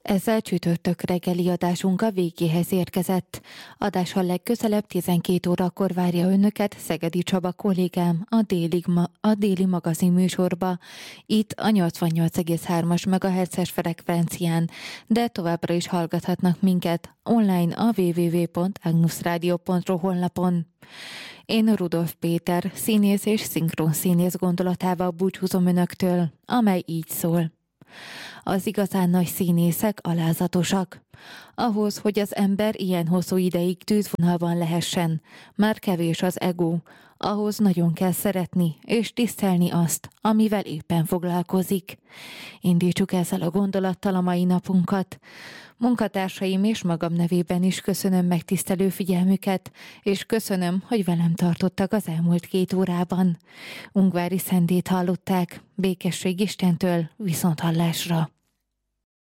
Ezzel csütörtök reggeli adásunk a végéhez érkezett. Adással legközelebb 12 órakor várja önöket Szegedi Csaba kollégám a déli magazin műsorba, itt a 88,3-as MHz-es frekvencián, de továbbra is hallgathatnak minket online a www.agnusradio.ru honlapon. Én Rudolf Péter, színész és szinkronszínész gondolatával búcsúzom önöktől, amely így szól. Az igazán nagy színészek alázatosak. Ahhoz, hogy az ember ilyen hosszú ideig tűzvonalban lehessen, már kevés az ego. Ahhoz nagyon kell szeretni és tisztelni azt, amivel éppen foglalkozik. Indítsuk ezzel a gondolattal a mai napunkat. Munkatársaim és magam nevében is köszönöm megtisztelő figyelmüket, és köszönöm, hogy velem tartottak az elmúlt 2 órában. Ungvári Szendét hallották, békesség Istentől, viszonthallásra.